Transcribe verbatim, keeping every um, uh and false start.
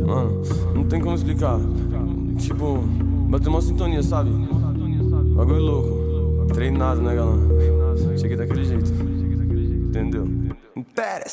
Mano, não tem como explicar. Tipo, bateu uma sintonia, sabe? Bagulho louco. Treinado, né, galã? Cheguei daquele jeito. Entendeu? Interessa.